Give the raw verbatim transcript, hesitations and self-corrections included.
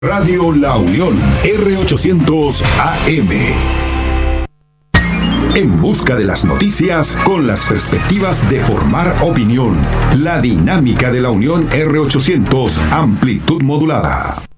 Radio La Unión, R ochocientos A M. En busca de las noticias con las perspectivas de formar opinión. La dinámica de la Unión R ochocientos, amplitud modulada.